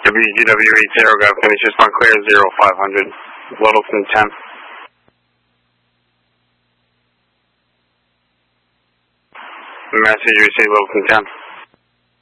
WGW 80, got finished just on clear 0500, Littleton 10. Message received, Littleton 10.